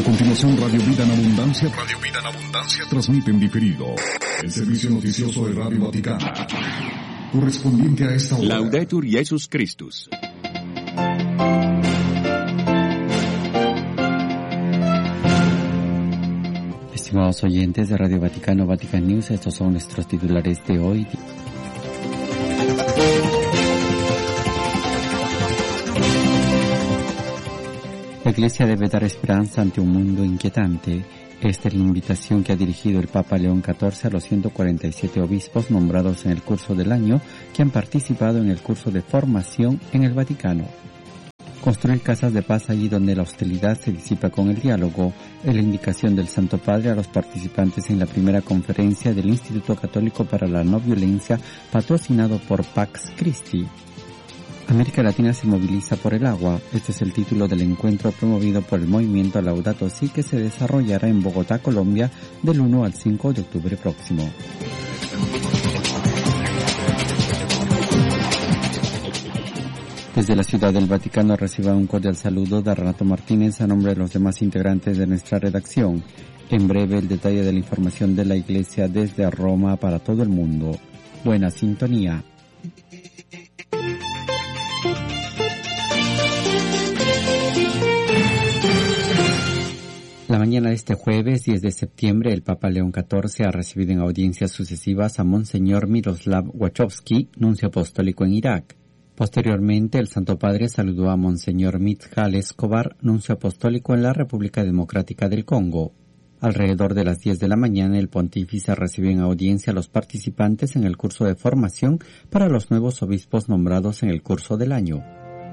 A continuación, Radio Vida en Abundancia transmite en diferido el servicio noticioso de Radio Vaticano, correspondiente a esta hora. Laudetur Jesus Christus. Estimados oyentes de Radio Vaticano, Vatican News, estos son nuestros titulares de hoy. La Iglesia debe dar esperanza ante un mundo inquietante. Esta es la invitación que ha dirigido el Papa León XIV a los 147 obispos nombrados en el curso del año que han participado en el curso de formación en el Vaticano. Construir casas de paz allí donde la hostilidad se disipa con el diálogo es la indicación del Santo Padre a los participantes en la primera conferencia del Instituto Católico para la No Violencia patrocinado por Pax Christi. América Latina se moviliza por el agua. Este es el título del encuentro promovido por el movimiento Laudato Si que se desarrollará en Bogotá, Colombia, del 1 al 5 de octubre próximo. Desde la Ciudad del Vaticano reciba un cordial saludo de Renato Martínez a nombre de los demás integrantes de nuestra redacción. En breve el detalle de la información de la Iglesia desde Roma para todo el mundo. Buena sintonía. La mañana de este jueves 10 de septiembre, el Papa León XIV ha recibido en audiencias sucesivas a Monseñor Miroslav Wachowski, nuncio apostólico en Irak. Posteriormente, el Santo Padre saludó a Monseñor Mijal Escobar, nuncio apostólico en la República Democrática del Congo. Alrededor de las 10 de la mañana, el pontífice recibió en audiencia a los participantes en el curso de formación para los nuevos obispos nombrados en el curso del año.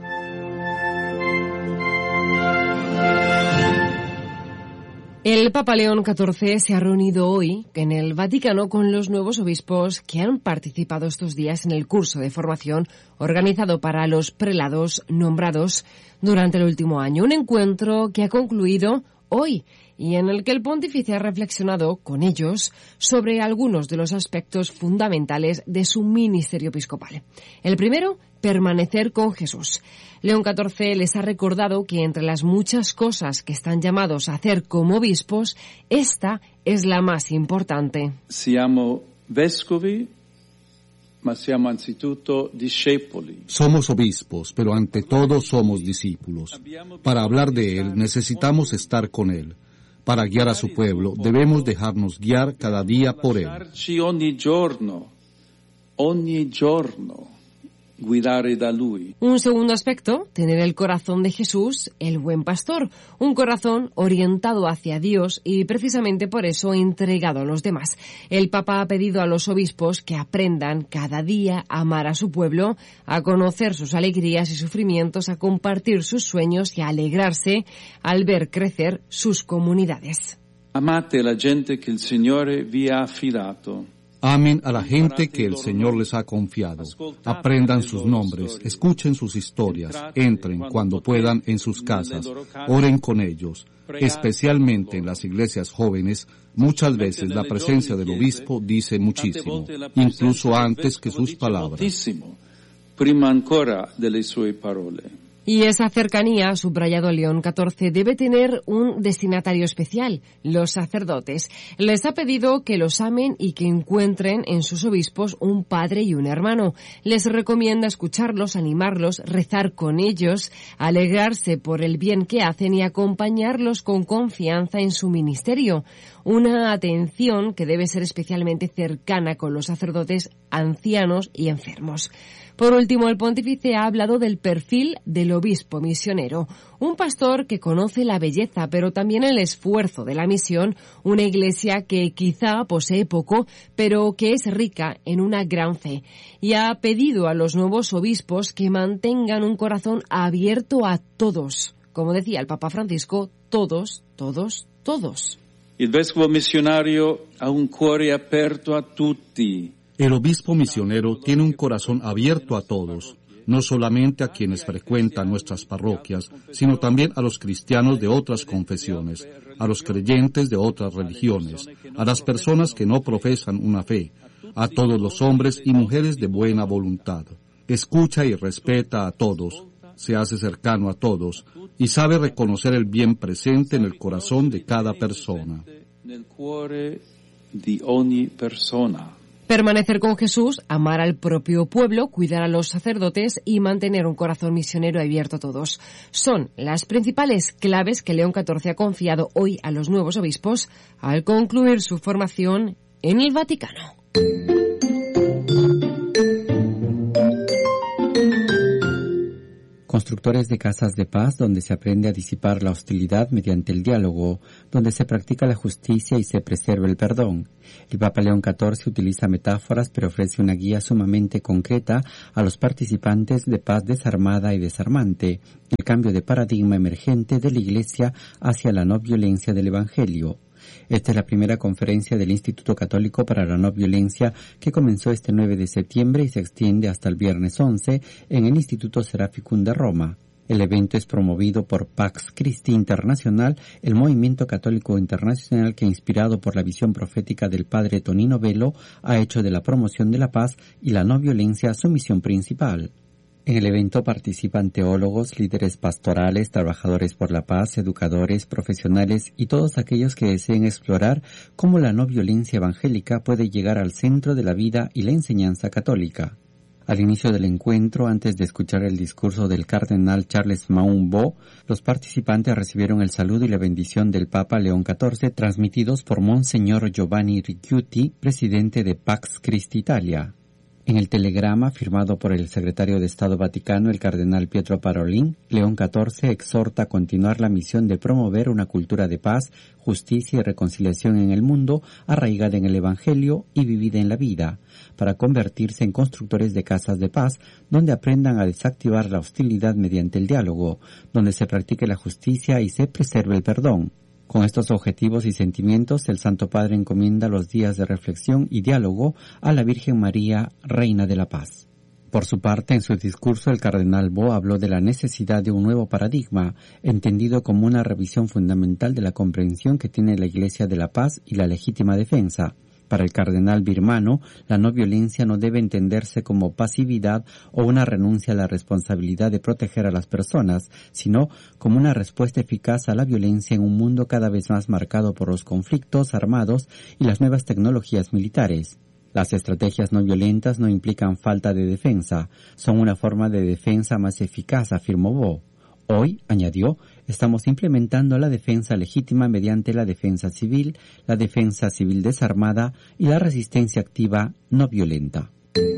El Papa León XIV se ha reunido hoy en el Vaticano con los nuevos obispos que han participado estos días en el curso de formación organizado para los prelados nombrados durante el último año. Un encuentro que ha concluido hoy y en el que el pontífice ha reflexionado con ellos sobre algunos de los aspectos fundamentales de su ministerio episcopal. El primero, permanecer con Jesús. León XIV les ha recordado que entre las muchas cosas que están llamados a hacer como obispos, esta es la más importante. Siamo vescovi, ma siamo anzitutto discepoli. Somos obispos, pero ante todo somos discípulos. Para hablar de Él necesitamos estar con Él. Para guiar a su pueblo debemos dejarnos guiar cada día por Él. Ogni giorno. Guidare da Lui. Un segundo aspecto, tener el corazón de Jesús, el buen pastor, un corazón orientado hacia Dios y precisamente por eso entregado a los demás. El Papa ha pedido a los obispos que aprendan cada día a amar a su pueblo, a conocer sus alegrías y sufrimientos, a compartir sus sueños y a alegrarse al ver crecer sus comunidades. Amate la gente que el Signore vi ha affidato. Amen a la gente que el Señor les ha confiado. Aprendan sus nombres, escuchen sus historias, entren cuando puedan en sus casas, oren con ellos. Especialmente en las iglesias jóvenes, muchas veces la presencia del obispo dice muchísimo, incluso antes que sus palabras. Prima ancora delle sue parole. Y esa cercanía, ha subrayado León XIV, debe tener un destinatario especial, los sacerdotes. Les ha pedido que los amen y que encuentren en sus obispos un padre y un hermano. Les recomienda escucharlos, animarlos, rezar con ellos, alegrarse por el bien que hacen y acompañarlos con confianza en su ministerio. Una atención que debe ser especialmente cercana con los sacerdotes ancianos y enfermos. Por último, el pontífice ha hablado del perfil del obispo misionero, un pastor que conoce la belleza, pero también el esfuerzo de la misión, una iglesia que quizá posee poco, pero que es rica en una gran fe. Y ha pedido a los nuevos obispos que mantengan un corazón abierto a todos. Como decía el Papa Francisco, todos, todos, todos. Il vescovo missionario ha un cuore aperto a tutti. El obispo misionero tiene un corazón abierto a todos, no solamente a quienes frecuentan nuestras parroquias, sino también a los cristianos de otras confesiones, a los creyentes de otras religiones, a las personas que no profesan una fe, a todos los hombres y mujeres de buena voluntad. Escucha y respeta a todos, se hace cercano a todos y sabe reconocer el bien presente en el corazón de cada persona. Permanecer con Jesús, amar al propio pueblo, cuidar a los sacerdotes y mantener un corazón misionero abierto a todos. Son las principales claves que León XIV ha confiado hoy a los nuevos obispos al concluir su formación en el Vaticano. Constructores de casas de paz donde se aprende a disipar la hostilidad mediante el diálogo, donde se practica la justicia y se preserva el perdón. El Papa León XIV utiliza metáforas pero ofrece una guía sumamente concreta a los participantes de paz desarmada y desarmante, el cambio de paradigma emergente de la Iglesia hacia la no violencia del Evangelio. Esta es la primera conferencia del Instituto Católico para la No Violencia que comenzó este 9 de septiembre y se extiende hasta el viernes 11 en el Instituto Seraficum de Roma. El evento es promovido por Pax Christi Internacional, el movimiento católico internacional que, inspirado por la visión profética del padre Tonino Velo, ha hecho de la promoción de la paz y la no violencia su misión principal. En el evento participan teólogos, líderes pastorales, trabajadores por la paz, educadores, profesionales y todos aquellos que deseen explorar cómo la no violencia evangélica puede llegar al centro de la vida y la enseñanza católica. Al inicio del encuentro, antes de escuchar el discurso del cardenal Charles Maumbo, los participantes recibieron el saludo y la bendición del Papa León XIV transmitidos por Monseñor Giovanni Ricciuti, presidente de Pax Christi Italia. En el telegrama firmado por el secretario de Estado Vaticano, el cardenal Pietro Parolin, León XIV exhorta a continuar la misión de promover una cultura de paz, justicia y reconciliación en el mundo, arraigada en el Evangelio y vivida en la vida, para convertirse en constructores de casas de paz, donde aprendan a desactivar la hostilidad mediante el diálogo, donde se practique la justicia y se preserve el perdón. Con estos objetivos y sentimientos, el Santo Padre encomienda los días de reflexión y diálogo a la Virgen María, Reina de la Paz. Por su parte, en su discurso, el cardenal Bo habló de la necesidad de un nuevo paradigma, entendido como una revisión fundamental de la comprensión que tiene la Iglesia de la Paz y la legítima defensa. Para el cardenal birmano, la no violencia no debe entenderse como pasividad o una renuncia a la responsabilidad de proteger a las personas, sino como una respuesta eficaz a la violencia en un mundo cada vez más marcado por los conflictos armados y las nuevas tecnologías militares. Las estrategias no violentas no implican falta de defensa, son una forma de defensa más eficaz, afirmó Bo. Hoy, añadió, estamos implementando la defensa legítima mediante la defensa civil desarmada y la resistencia activa no violenta.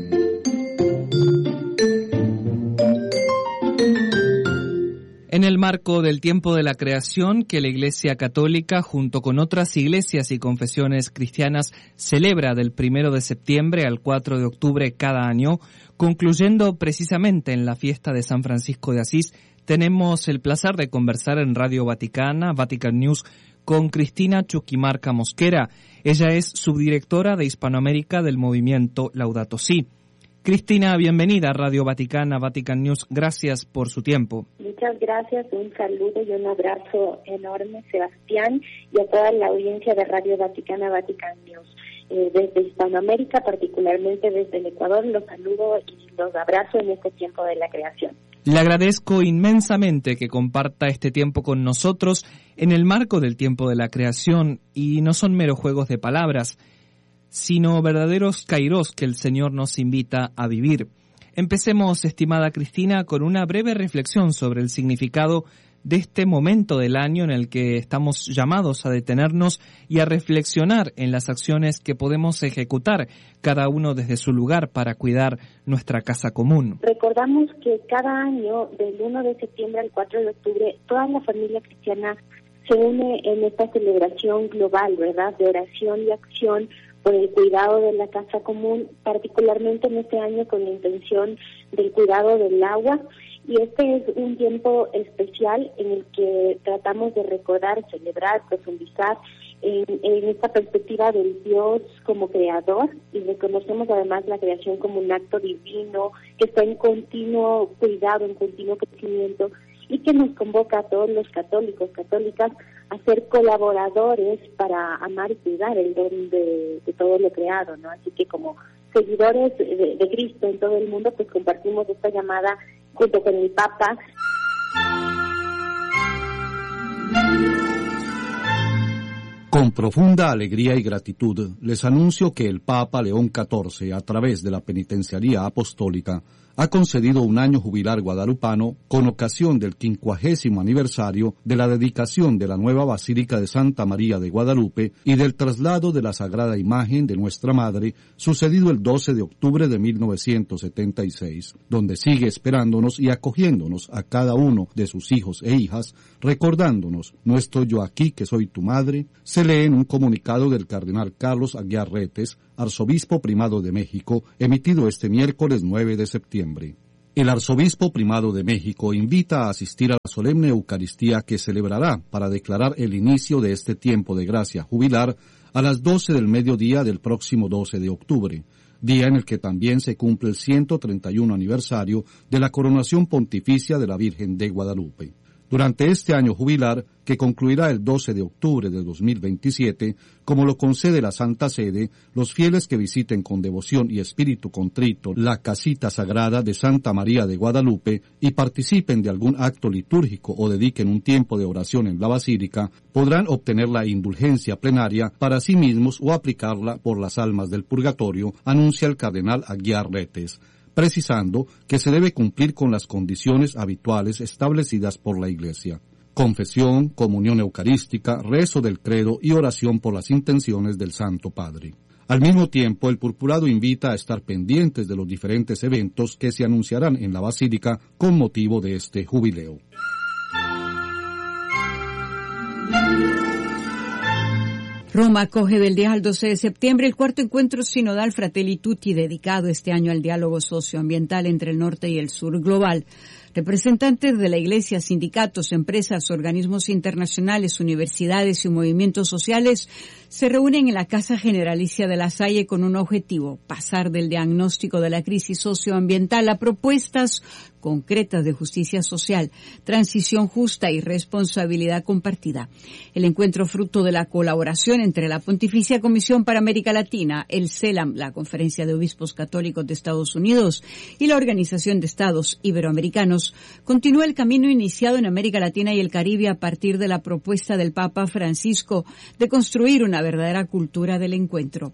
En el marco del tiempo de la creación que la Iglesia Católica, junto con otras iglesias y confesiones cristianas, celebra del 1 de septiembre al 4 de octubre cada año, concluyendo precisamente en la fiesta de San Francisco de Asís, tenemos el placer de conversar en Radio Vaticana, Vatican News, con Cristina Chuquimarca Mosquera. Ella es subdirectora de Hispanoamérica del movimiento Laudato Si. Cristina, bienvenida a Radio Vaticana, Vatican News. Gracias por su tiempo. Muchas gracias, un saludo y un abrazo enorme, Sebastián, y a toda la audiencia de Radio Vaticana, Vatican News. Desde Hispanoamérica, particularmente desde el Ecuador, los saludo y los abrazo en este tiempo de la creación. Le agradezco inmensamente que comparta este tiempo con nosotros en el marco del tiempo de la creación, y no son meros juegos de palabras, sino verdaderos kairos que el Señor nos invita a vivir. Empecemos, estimada Cristina, con una breve reflexión sobre el significado de este momento del año en el que estamos llamados a detenernos y a reflexionar en las acciones que podemos ejecutar cada uno desde su lugar para cuidar nuestra casa común. Recordamos que cada año, del 1 de septiembre al 4 de octubre, toda la familia cristiana se une en esta celebración global, ¿verdad?, de oración y acción por el cuidado de la casa común, particularmente en este año con la intención del cuidado del agua. Y este es un tiempo especial en el que tratamos de recordar, celebrar, profundizar en esta perspectiva del Dios como creador, y reconocemos además la creación como un acto divino que está en continuo cuidado, en continuo crecimiento, y que nos convoca a todos los católicos, católicas, a ser colaboradores para amar y cuidar el don de todo lo creado, ¿no? Así que como seguidores de Cristo en todo el mundo, pues compartimos esta llamada junto con el Papa. Con profunda alegría y gratitud, les anuncio que el Papa León XIV, a través de la Penitenciaría Apostólica, ha concedido un año jubilar guadalupano con ocasión del 50º aniversario de la dedicación de la nueva Basílica de Santa María de Guadalupe y del traslado de la Sagrada Imagen de Nuestra Madre, sucedido el 12 de octubre de 1976, donde sigue esperándonos y acogiéndonos a cada uno de sus hijos e hijas, recordándonos: no estoy yo aquí, que soy tu madre, se lee en un comunicado del cardenal Carlos Aguiar Retes, arzobispo primado de México, emitido este miércoles 9 de septiembre. El arzobispo primado de México invita a asistir a la solemne Eucaristía que celebrará para declarar el inicio de este tiempo de gracia jubilar a las 12 del mediodía del próximo 12 de octubre, día en el que también se cumple el 131 aniversario de la coronación pontificia de la Virgen de Guadalupe. Durante este año jubilar, que concluirá el 12 de octubre de 2027, como lo concede la Santa Sede, los fieles que visiten con devoción y espíritu contrito la casita sagrada de Santa María de Guadalupe y participen de algún acto litúrgico o dediquen un tiempo de oración en la basílica, podrán obtener la indulgencia plenaria para sí mismos o aplicarla por las almas del purgatorio, anuncia el cardenal Aguiar Retes, precisando que se debe cumplir con las condiciones habituales establecidas por la Iglesia: confesión, comunión eucarística, rezo del credo y oración por las intenciones del Santo Padre. Al mismo tiempo, el purpurado invita a estar pendientes de los diferentes eventos que se anunciarán en la Basílica con motivo de este jubileo. Roma acoge del 10 al 12 de septiembre el cuarto encuentro sinodal Fratelli Tutti, dedicado este año al diálogo socioambiental entre el norte y el sur global. Representantes de la Iglesia, sindicatos, empresas, organismos internacionales, universidades y movimientos sociales se reúnen en la Casa Generalicia de La Salle con un objetivo: pasar del diagnóstico de la crisis socioambiental a propuestas concretas de justicia social, transición justa y responsabilidad compartida. El encuentro, fruto de la colaboración entre la Pontificia Comisión para América Latina, el CELAM, la Conferencia de Obispos Católicos de Estados Unidos, y la Organización de Estados Iberoamericanos, continúa el camino iniciado en América Latina y el Caribe a partir de la propuesta del Papa Francisco de construir una verdadera cultura del encuentro.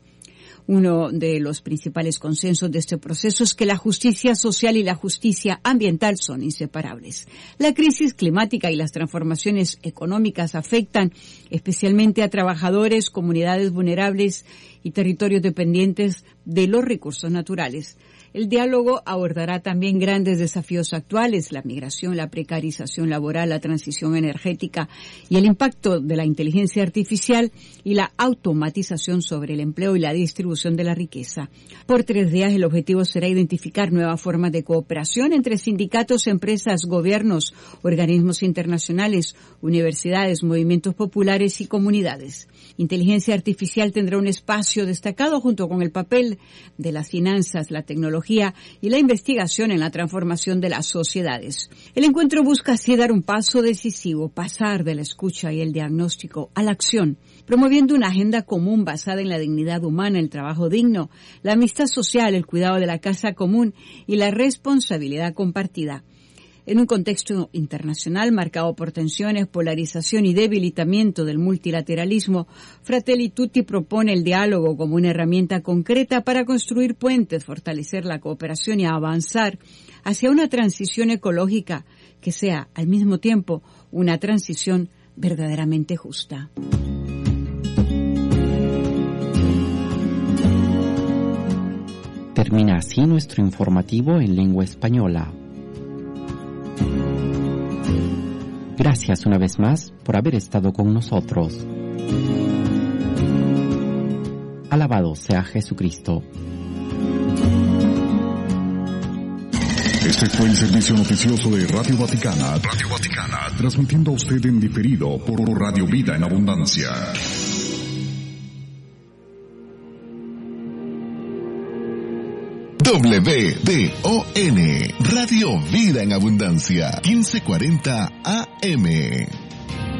Uno de los principales consensos de este proceso es que la justicia social y la justicia ambiental son inseparables. La crisis climática y las transformaciones económicas afectan especialmente a trabajadores, comunidades vulnerables y territorios dependientes de los recursos naturales. El diálogo abordará también grandes desafíos actuales: la migración, la precarización laboral, la transición energética y el impacto de la inteligencia artificial y la automatización sobre el empleo y la distribución de la riqueza. Por 3 días el objetivo será identificar nuevas formas de cooperación entre sindicatos, empresas, gobiernos, organismos internacionales, universidades, movimientos populares y comunidades. Inteligencia artificial tendrá un espacio destacado junto con el papel de las finanzas, la tecnología y la investigación en la transformación de las sociedades. El encuentro busca así dar un paso decisivo, pasar de la escucha y el diagnóstico a la acción, promoviendo una agenda común basada en la dignidad humana, el trabajo digno, la amistad social, el cuidado de la casa común y la responsabilidad compartida. En un contexto internacional marcado por tensiones, polarización y debilitamiento del multilateralismo, Fratelli Tutti propone el diálogo como una herramienta concreta para construir puentes, fortalecer la cooperación y avanzar hacia una transición ecológica que sea, al mismo tiempo, una transición verdaderamente justa. Termina así nuestro informativo en lengua española. Gracias una vez más por haber estado con nosotros. Alabado sea Jesucristo. Este fue el servicio noticioso de Radio Vaticana, transmitiendo a usted en diferido por Radio Vida en Abundancia. WVON, Radio Vida en Abundancia, 1540 AM.